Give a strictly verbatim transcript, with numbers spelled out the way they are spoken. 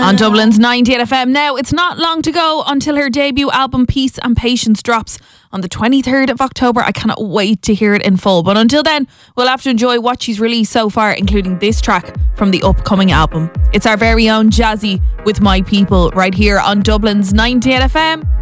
On Dublin's ninety-eight F M now, it's not long to go until her debut album Peace and Patience drops on the twenty-third of October. I cannot wait to hear it in full. But until then, we'll have to enjoy what she's released so far, including this track from the upcoming album. It's our very own Jazzy with My People right here on Dublin's ninety-eight F M.